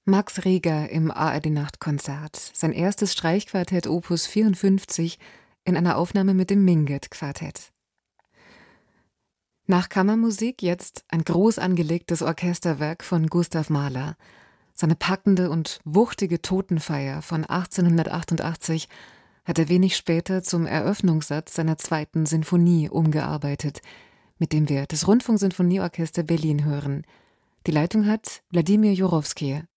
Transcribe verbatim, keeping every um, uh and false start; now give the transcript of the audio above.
Max Reger im A R D-Nachtkonzert, sein erstes Streichquartett Opus vierundfünfzig in einer Aufnahme mit dem Minget-Quartett. Nach Kammermusik jetzt ein groß angelegtes Orchesterwerk von Gustav Mahler. Seine packende und wuchtige Totenfeier von achtzehnhundertachtundachtzig hat er wenig später zum Eröffnungssatz seiner zweiten Sinfonie umgearbeitet, mit dem wir das Rundfunksinfonieorchester Berlin hören. Die Leitung hat Wladimir Jurowski.